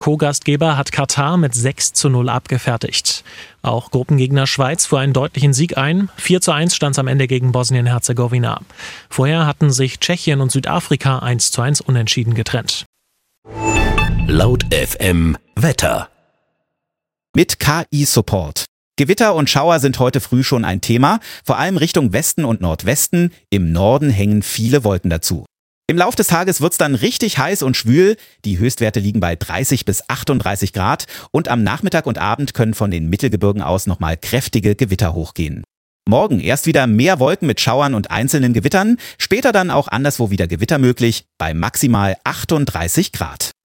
Co-Gastgeber hat Katar mit 6:0 abgefertigt. Auch Gruppengegner Schweiz fuhr einen deutlichen Sieg ein. 4:1 stand es am Ende gegen Bosnien-Herzegowina. Vorher hatten sich Tschechien und Südafrika 1:1 unentschieden getrennt. Laut FM Wetter. Mit KI-Support. Gewitter und Schauer sind heute früh schon ein Thema, vor allem Richtung Westen und Nordwesten. Im Norden hängen viele Wolken dazu. Im Lauf des Tages wird's dann richtig heiß und schwül. Die Höchstwerte liegen bei 30 bis 38 Grad und am Nachmittag und Abend können von den Mittelgebirgen aus nochmal kräftige Gewitter hochgehen. Morgen erst wieder mehr Wolken mit Schauern und einzelnen Gewittern, später dann auch anderswo wieder Gewitter möglich bei maximal 38 Grad.